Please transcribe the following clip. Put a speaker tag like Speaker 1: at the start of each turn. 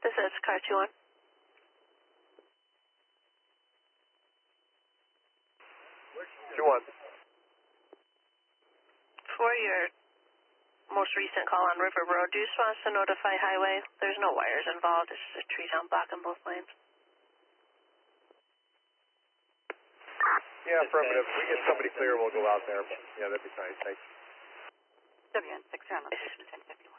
Speaker 1: This is car 2-1. For your most recent call on River Road, do you just want us to notify highway? There's no wires involved. It's just a tree down blocking both lanes.
Speaker 2: Yeah, affirmative. If we get somebody clear, we'll go out there. But yeah, that'd be nice. Thanks.
Speaker 3: WN 6 on location 1051.